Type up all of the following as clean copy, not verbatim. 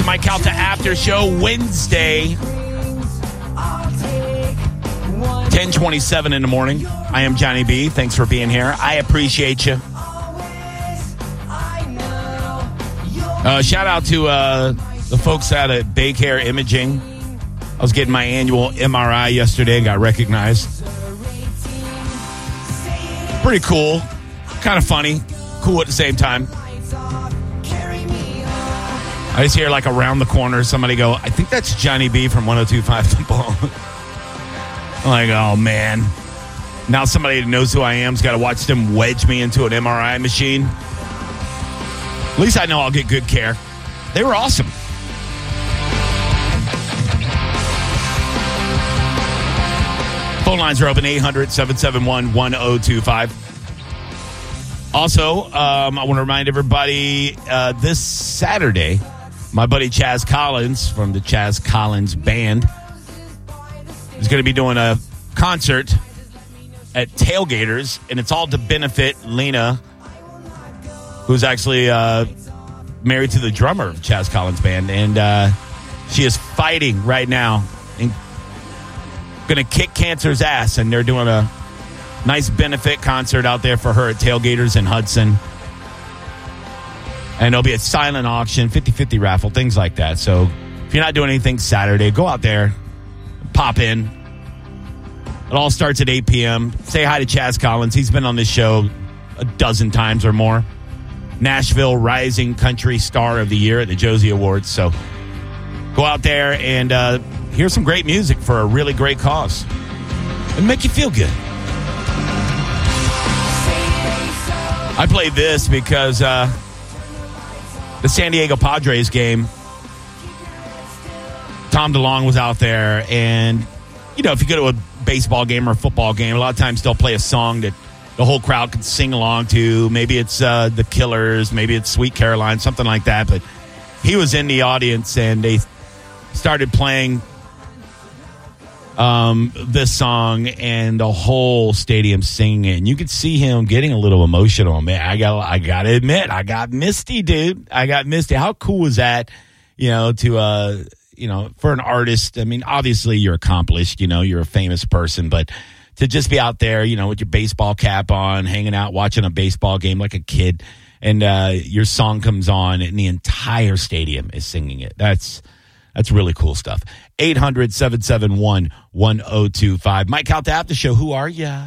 the Mike Calta After Show, Wednesday, 10:27 in the morning. I am Johnny B. Thanks for being here. I appreciate you. Shout out to the folks out at Baycare Imaging. I was getting my annual MRI yesterday and got recognized. Pretty cool. Kind of funny. Cool at the same time. I just hear like around the corner somebody go, I think that's Johnny B from 102.5 The Ball. I'm like, oh man. Now somebody that knows who I am has got to watch them wedge me into an MRI machine. At least I know I'll get good care. They were awesome. Phone lines are open, 800-771-1025. Also, I want to remind everybody, this Saturday, my buddy Chaz Collins from the Chaz Collins Band is going to be doing a concert at Tailgaters, and it's all to benefit Lena, who's actually married to the drummer of Chaz Collins Band, and she is fighting right now and going to kick cancer's ass, and they're doing a nice benefit concert out there for her at Tailgaters in Hudson. And there'll be a silent auction, 50-50 raffle, things like that. So if you're not doing anything Saturday, go out there, pop in. It all starts at 8 p.m. Say hi to Chaz Collins. He's been on this show a dozen times or more. Nashville Rising Country Star of the Year at the Josie Awards. So go out there and hear some great music for a really great cause. And make you feel good. I played this because the San Diego Padres game, Tom DeLonge was out there, and, you know, if you go to a baseball game or a football game, a lot of times they'll play a song that the whole crowd can sing along to. Maybe it's The Killers, maybe it's Sweet Caroline, something like that. But he was in the audience, and they started playing this song, and the whole stadium singing it. And you could see him getting a little emotional. Man, I gotta admit, I got misty, dude. I got misty. How cool was that? You know, to you know, for an artist. I mean, obviously you're accomplished. You know, you're a famous person, but to just be out there, you know, with your baseball cap on, hanging out, watching a baseball game like a kid, and your song comes on, and the entire stadium is singing it. That's really cool stuff. 800-771-1025. Mike Calta After Show, who are ya?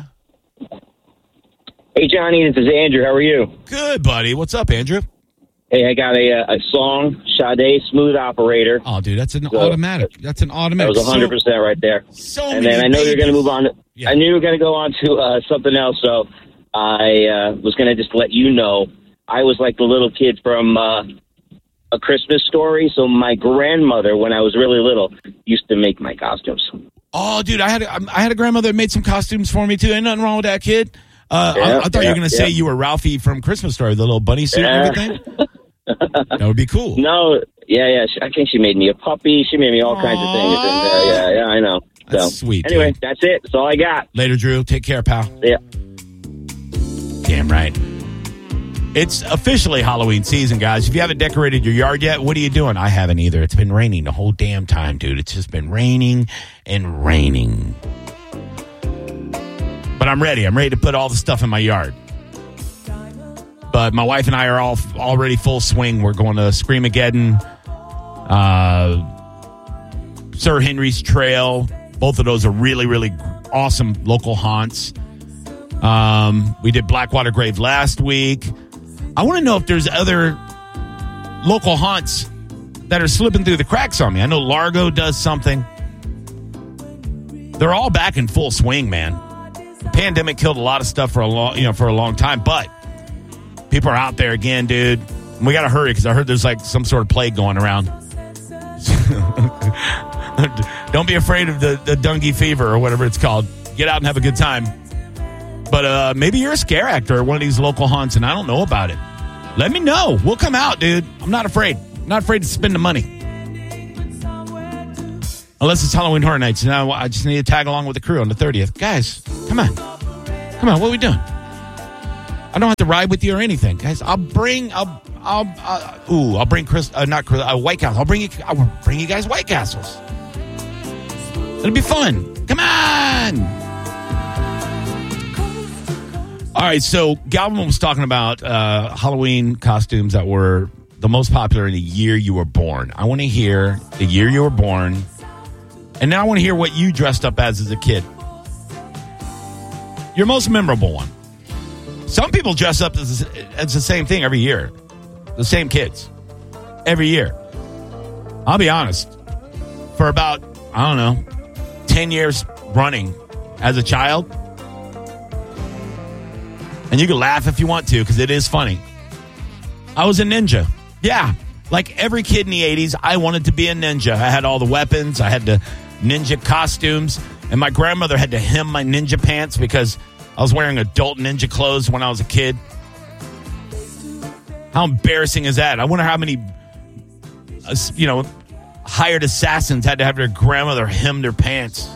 Hey, Johnny, this is Andrew. How are you? Good, buddy. What's up, Andrew? Hey, I got a song, Sade, Smooth Operator. Oh, dude, that's an automatic. That's an automatic. That was 100% right there. And then I know you're going to move on. I knew you were going to go on to something else, so I was going to just let you know. I was like the little kid from A Christmas Story. So my grandmother, when I was really little, used to make my costumes. Oh, dude, I had a grandmother that made some costumes for me too. Ain't nothing wrong with that, kid. I thought you were going to say you were Ralphie from Christmas Story, the little bunny suit and everything. That would be cool. No, yeah. I think she made me a puppy. She made me all kinds of things. And, yeah, I know. That's sweet. Anyway, dude. That's it. That's all I got. Later, Drew. Take care, pal. Yeah. Damn right. It's officially Halloween season, guys. If you haven't decorated your yard yet, what are you doing? I haven't either. It's been raining the whole damn time, dude. It's just been raining and raining. But I'm ready. I'm ready to put all the stuff in my yard. But my wife and I are all already full swing. We're going to Screamageddon, Sir Henry's Trail. Both of those are really, really awesome local haunts. We did Blackwater Grave last week. I want to know if there's other local haunts that are slipping through the cracks on me. I know Largo does something. They're all back in full swing, man. The pandemic killed a lot of stuff for a long time, but people are out there again, dude. We got to hurry because I heard there's like some sort of plague going around. Don't be afraid of the dengue fever or whatever it's called. Get out and have a good time. But maybe you're a scare actor at one of these local haunts and I don't know about it. Let me know. We'll come out, dude. I'm not afraid. I'm not afraid to spend the money. Unless it's Halloween Horror Nights. Now I just need to tag along with the crew on the 30th. Guys, come on. Come on, what are we doing? I don't have to ride with you or anything. Guys, I'll I'll bring White Castle. I'll bring you guys White Castles. It'll be fun. Come on. All right, so Galvin was talking about Halloween costumes that were the most popular in the year you were born. I want to hear the year you were born, and now I want to hear what you dressed up as a kid. Your most memorable one. Some people dress up as the same thing every year. The same kids. Every year. I'll be honest. For about, 10 years running as a child. And you can laugh if you want to, because it is funny. I was a ninja. Yeah. Like every kid in the 80s, I wanted to be a ninja. I had all the weapons. I had the ninja costumes. And my grandmother had to hem my ninja pants because I was wearing adult ninja clothes when I was a kid. How embarrassing is that? I wonder how many, hired assassins had to have their grandmother hem their pants.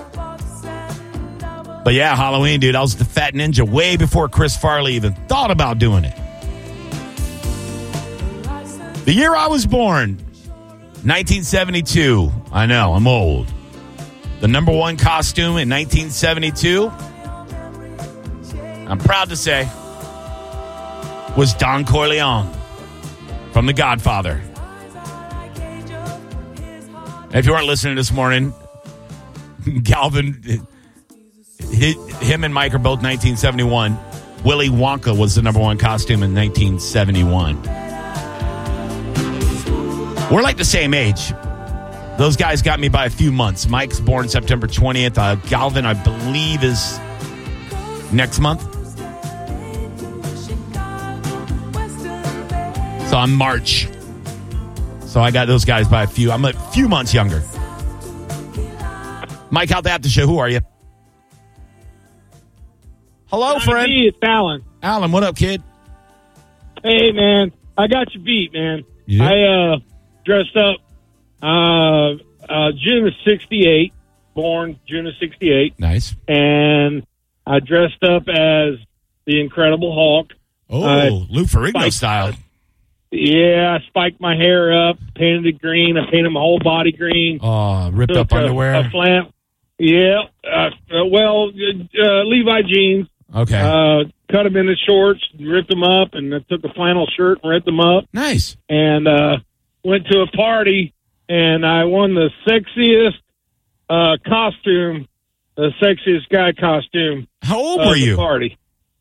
But yeah, Halloween, dude, I was the fat ninja way before Chris Farley even thought about doing it. The year I was born, 1972. I know, I'm old. The number one costume in 1972, I'm proud to say, was Don Corleone from The Godfather. If you weren't listening this morning, Galvin, him and Mike are both 1971. Willy Wonka was the number one costume in 1971. We're like the same age. Those guys got me by a few months. Mike's born September 20th. Galvin, I believe, is next month. So I'm March. So I got those guys by I'm a few months younger. Mike, out the after show. Who are you? Hello, friend. It's Alan. Alan, what up, kid? Hey, man. I got you beat, man. You did? I dressed up June of 68, born June of 68. Nice. And I dressed up as the Incredible Hulk. Oh, Lou Ferrigno style. Yeah, I spiked my hair up, painted it green. I painted my whole body green. Oh, ripped up underwear. A flat. Yeah. Levi jeans. Okay. Cut them into shorts, ripped them up, and I took a flannel shirt and ripped them up. Nice. And went to a party, and I won the sexiest costume, the sexiest guy costume. How old were you? Party.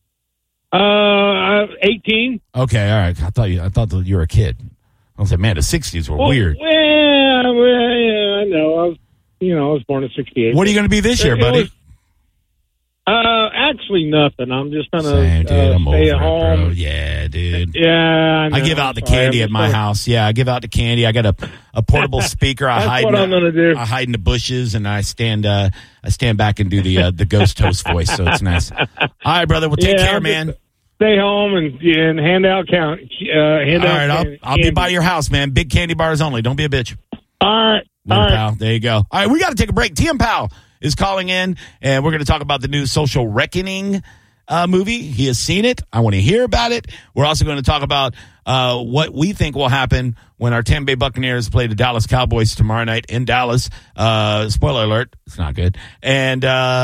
18. Okay, all right. I thought that you were a kid. I was like, man, the 60s were weird. Well, I know. I was born in 68. What are you going to be this year, buddy? Actually nothing. I'm just going to stay at home. Bro. Yeah, dude. Yeah, I give out the candy at my house. Yeah, I give out the candy. I got a portable speaker. That's what I'm going to do. I hide in the bushes, and I stand back and do the ghost host voice, so it's nice. All right, brother. Well, take care, man. Stay home and hand out I'll be by your house, man. Big candy bars only. Don't be a bitch. All right. Pal. There you go. All right, we got to take a break. TM Powell is calling in, and we're going to talk about the new Social Reckoning movie. He has seen it. I want to hear about it. We're also going to talk about what we think will happen when our Tampa Bay Buccaneers play the Dallas Cowboys tomorrow night in Dallas. Spoiler alert, it's not good. And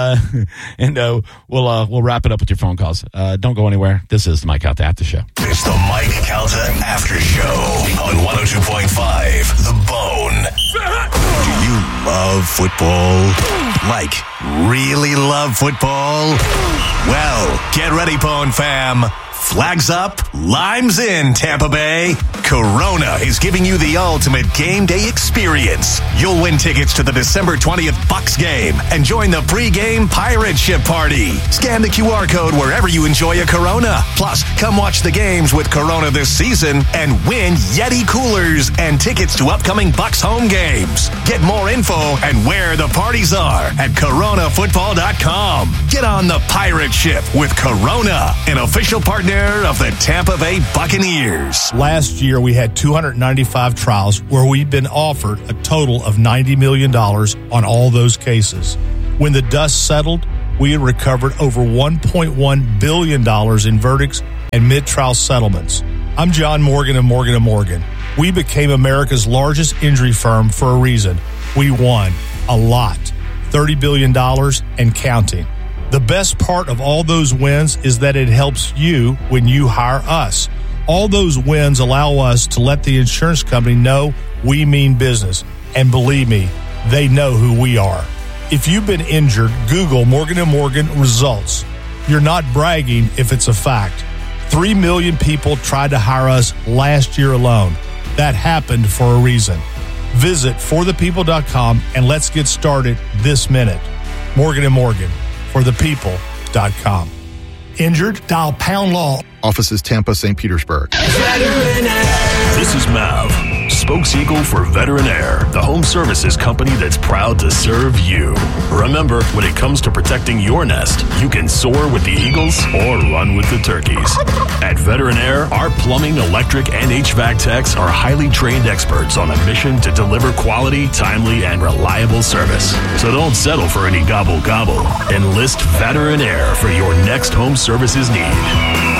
we'll wrap it up with your phone calls. Don't go anywhere. This is the Mike Calta After Show. It's the Mike Calta After Show on 102.5 The Bone. Do you love football? Like, really love football? Well, get ready, Bone fam. Flags up, limes in, Tampa Bay. Corona is giving you the ultimate game day experience. You'll win tickets to the December 20th Bucks game and join the pre-game pirate ship party. Scan the QR code wherever you enjoy a Corona. Plus, come watch the games with Corona this season and win Yeti coolers and tickets to upcoming Bucks home games. Get more info and where the parties are at coronafootball.com. Get on the pirate ship with Corona, an official partner of the Tampa Bay Buccaneers. Last year, we had 295 trials where we'd been offered a total of $90 million on all those cases. When the dust settled, we had recovered over $1.1 billion in verdicts and mid-trial settlements. I'm John Morgan of Morgan & Morgan. We became America's largest injury firm for a reason. We won a lot, $30 billion and counting. The best part of all those wins is that it helps you when you hire us. All those wins allow us to let the insurance company know we mean business. And believe me, they know who we are. If you've been injured, Google Morgan & Morgan results. You're not bragging if it's a fact. 3 million people tried to hire us last year alone. That happened for a reason. Visit forthepeople.com and let's get started this minute. Morgan & Morgan, forthepeople.com. Injured? Dial pound law. Offices Tampa, St. Petersburg. This is Mav, spokeseagle for Veterinaire, the home services company that's proud to serve you. Remember, when it comes to protecting your nest, you can soar with the eagles or run with the turkeys. At Veterinaire, our plumbing, electric, and HVAC techs are highly trained experts on a mission to deliver quality, timely, and reliable service. So don't settle for any gobble-gobble. Enlist Veterinaire for your next home services need.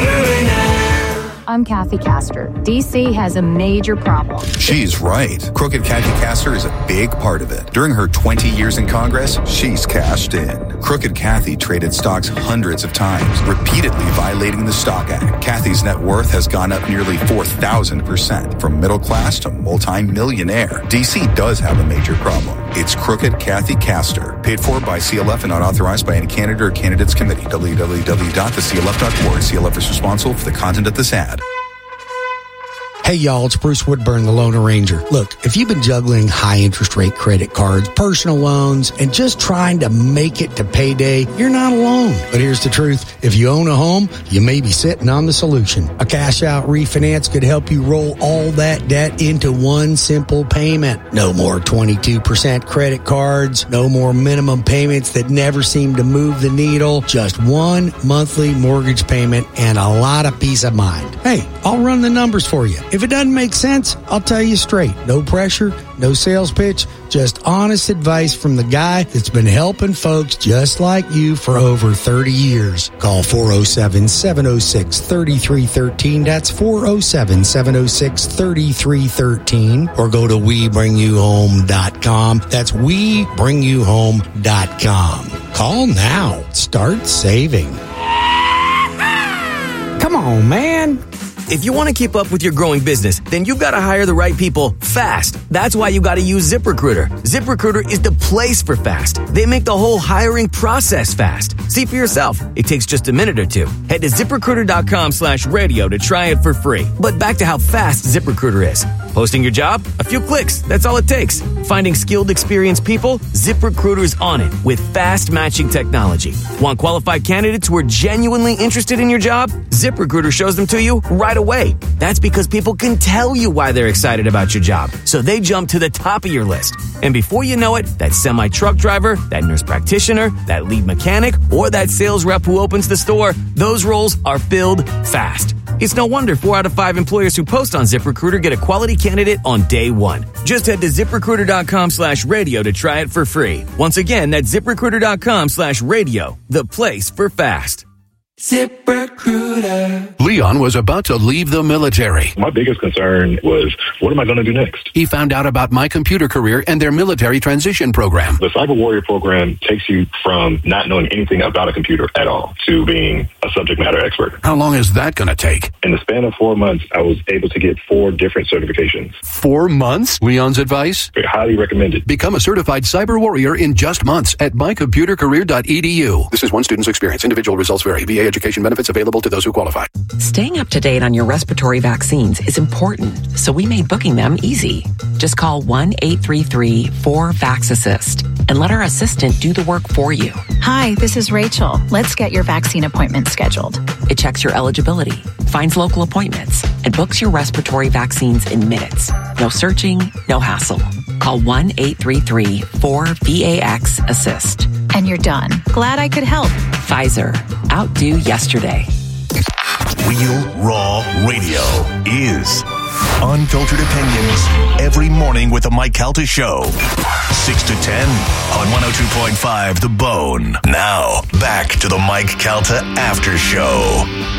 I'm Kathy Castor. DC has a major problem. She's right. Crooked Kathy Castor is a big part of it. During her 20 years in Congress, she's cashed in. Crooked Kathy traded stocks hundreds of times, repeatedly violating the Stock Act. Kathy's net worth has gone up nearly 4,000%, from middle class to multi-millionaire. DC does have a major problem. It's Crooked Kathy Castor. Paid for by CLF and not authorized by any candidate or candidates committee. www.theclf.org. CLF is responsible for the content of this ad. Hey y'all, it's Bruce Woodburn, the Loan Arranger. Look, if you've been juggling high interest rate credit cards, personal loans, and just trying to make it to payday, you're not alone. But here's the truth. If you own a home, you may be sitting on the solution. A cash out refinance could help you roll all that debt into one simple payment. No more 22% credit cards, no more minimum payments that never seem to move the needle, just one monthly mortgage payment and a lot of peace of mind. Hey, I'll run the numbers for you. If it doesn't make sense, I'll tell you straight. No pressure, no sales pitch, just honest advice from the guy that's been helping folks just like you for over 30 years. Call 407-706-3313. That's 407-706-3313. Or go to WeBringYouHome.com. That's WeBringYouHome.com. Call now. Start saving. Come on, man. If you want to keep up with your growing business, then you've got to hire the right people fast. That's why you got to use ZipRecruiter. ZipRecruiter is the place for fast. They make the whole hiring process fast. See for yourself. It takes just a minute or two. Head to ZipRecruiter.com/radio to try it for free. But back to how fast ZipRecruiter is. Posting your job? A few clicks. That's all it takes. Finding skilled, experienced people? ZipRecruiter's on it with fast matching technology. Want qualified candidates who are genuinely interested in your job? ZipRecruiter shows them to you right away. That's because people can tell you why they're excited about your job. So they jump to the top of your list. And before you know it, that semi-truck driver, that nurse practitioner, that lead mechanic, or that sales rep who opens the store, those roles are filled fast. It's no wonder 4 out of 5 employers who post on ZipRecruiter get a quality candidate on day one. Just head to ZipRecruiter.com/radio to try it for free. Once again, that's ZipRecruiter.com/radio, the place for fast. ZipRecruiter. Leon was about to leave the military. My biggest concern was, what am I going to do next? He found out about My Computer Career and their military transition program. The Cyber Warrior program takes you from not knowing anything about a computer at all to being a subject matter expert. How long is that going to take? In the span of 4 months, I was able to get 4 different certifications. 4 months? Leon's advice? Highly recommended. Become a certified cyber warrior in just months at mycomputercareer.edu. This is one student's experience. Individual results vary. VA education benefits available to those who qualify. Staying up to date on your respiratory vaccines is important, so we made booking them easy. Just call 1-833-4-VAX-ASSIST and let our assistant do the work for you. Hi, this is Rachel. Let's get your vaccine appointment scheduled. It checks your eligibility, finds local appointments, and books your respiratory vaccines in minutes. No searching, no hassle. Call 1-833-4-VAX-ASSIST. And you're done. Glad I could help. Pfizer. Outdo yesterday. Real Raw Radio is unfiltered opinions every morning with the Mike Calta Show. 6 to 10 on 102.5 The Bone. Now, back to the Mike Calta After Show.